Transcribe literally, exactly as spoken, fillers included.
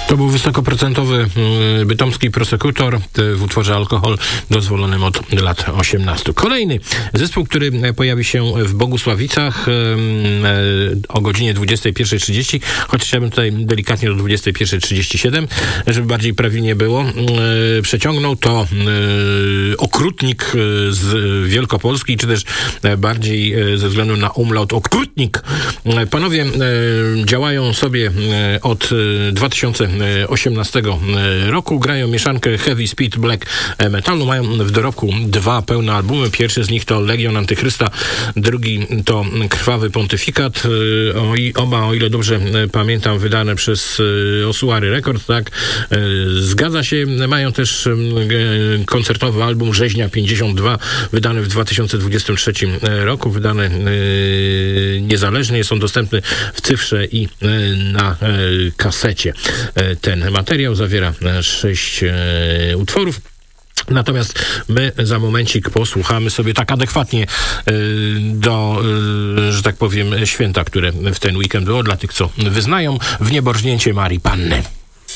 To był wysokoprocentowy bytomski prosekutor w utworze Alkohol, dozwolonym od lat osiemnastu. Kolejny zespół, który pojawi się w Bogusławicach o godzinie dwudziestej pierwszej trzydzieści, chociaż ja bym tutaj delikatnie do dwudziestej pierwszej trzydzieści siedem, żeby bardziej prawidłnie było, przeciągnął to Okrutnik z Wielkopolski, czy też bardziej ze względu na umlaut Okrutnik. Panowie działają sobie od dwa tysiące osiemnastego roku, grają mieszankę heavy speed black metalu, mają w dorobku dwa pełne albumy. Pierwszy z nich to Legion Antychrysta, drugi to Krwawy Pontyfikat. O, i oba, o ile dobrze pamiętam, wydane przez Osuary Records, tak? Zgadza się. Mają też koncertowy album Rzeźnia pięćdziesiąt dwa, wydany w dwa tysiące dwudziestym trzecim roku, wydany niezależnie, są dostępny w cyfrze i na kasecie. Ten materiał zawiera sześć utworów. Natomiast my za momencik posłuchamy sobie tak adekwatnie do, że tak powiem, święta, które w ten weekend było, dla tych, co wyznają, w niebo rżnięcie Marii Panny.